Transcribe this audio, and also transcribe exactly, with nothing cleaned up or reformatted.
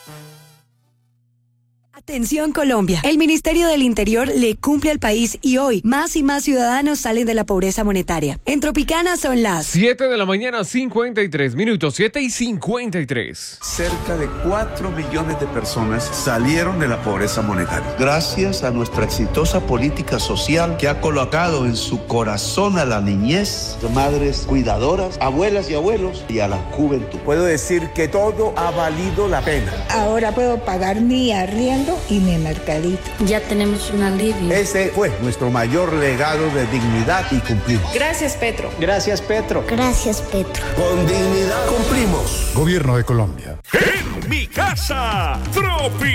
Atención Colombia, el Ministerio del Interior le cumple al país y hoy más y más ciudadanos salen de la pobreza monetaria. En Tropicana son las siete de la mañana, cincuenta y tres minutos, siete y cincuenta y tres. Cerca de cuatro millones de personas salieron de la pobreza monetaria. Gracias a nuestra exitosa política social que ha colocado en su corazón a la niñez, madres cuidadoras, abuelas y abuelos y a la juventud. Puedo decir que todo ha valido la pena. Ahora puedo pagar mi arriendo y mi mercadito. Ya tenemos un alivio. Ese fue nuestro mayor legado de dignidad y cumplimos. Gracias, Petro. Gracias, Petro. Gracias, Petro. Con dignidad cumplimos. Gobierno de Colombia. En mi casa, Tropi.